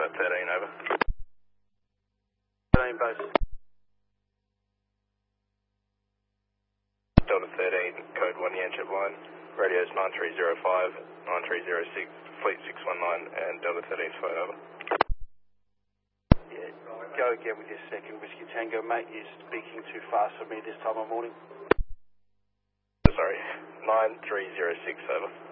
Delta 13, over. 13 base. Delta 13, code 1 Yanchep line. Radios 9305, 9306, Fleet 619, and Delta 13 phone, over. Yeah, go again with your second Whiskey Tango, mate. You're speaking too fast for me this time of morning. Sorry, 9306, over.